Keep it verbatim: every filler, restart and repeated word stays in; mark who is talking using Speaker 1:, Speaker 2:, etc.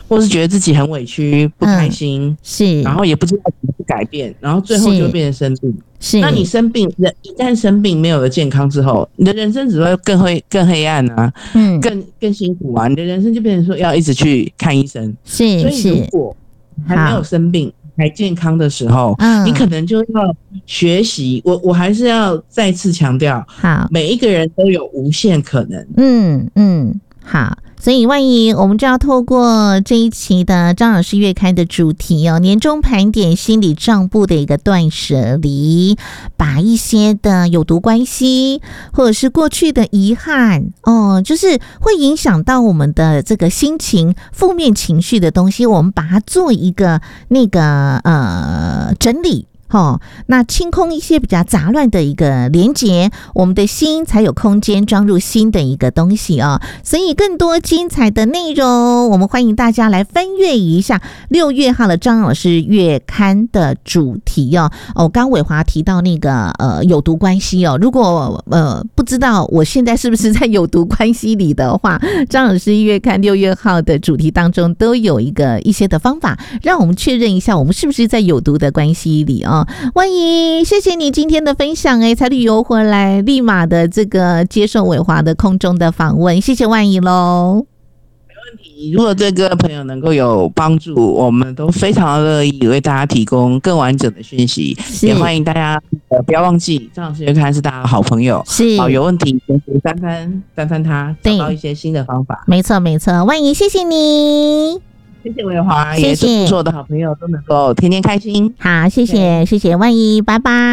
Speaker 1: 或是觉得自己很委屈、不开心，
Speaker 2: 嗯、是，
Speaker 1: 然后也不知道怎么去改变，然后最后就会变成生病。
Speaker 2: 是，
Speaker 1: 那你生病，人一旦生病没有了健康之后，你的人生只会更会更黑暗啊，嗯，更更辛苦啊，你的人生就变成说要一直去看医生。
Speaker 2: 是，
Speaker 1: 所以如果还没有生病还健康的时候，嗯，你可能就要学习。我我还是要再次强调，好，每一个人都有无限可能。
Speaker 2: 嗯嗯，好。所以万一我们就要透过这一期的张老师月刊的主题哦，年终盘点心理账簿的一个断舍离，把一些的有毒关系或者是过去的遗憾哦，就是会影响到我们的这个心情负面情绪的东西，我们把它做一个那个呃整理。哦，那清空一些比较杂乱的一个连结，我们的心才有空间装入新的一个东西哦。所以更多精彩的内容，我们欢迎大家来翻阅一下六月号的张老师月刊的主题哦。哦，刚伟华提到那个呃有毒关系哦，如果呃不知道我现在是不是在有毒关系里的话，张老师月刊六月号的主题当中都有一个一些的方法，让我们确认一下我们是不是在有毒的关系里哦。万一谢谢你今天的分享哎，才旅游回来立马的这个接受伟华的空中的访问，谢谢万一咯。
Speaker 1: 没问题，如果这个朋友能够有帮助，我们都非常乐意为大家提供更完整的讯息，也欢迎大家呃不要忘记张老师月刊是大家的好朋友，
Speaker 2: 是
Speaker 1: 好有问题先翻翻翻翻他，找到一些新的方法。
Speaker 2: 没错没错，万一谢谢你。
Speaker 1: 谢谢伟华，也祝所有的好朋友都能够天天开心。
Speaker 2: 好，谢谢谢谢万一，拜拜。